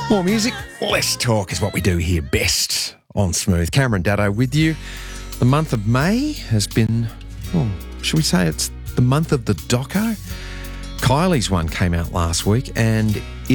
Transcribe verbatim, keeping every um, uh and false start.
More music, less talk is what we do here best on Smooth. Cameron Daddo with you. The month of May has been, oh, should we say it's the month of the doco? Kylie's one came out last week and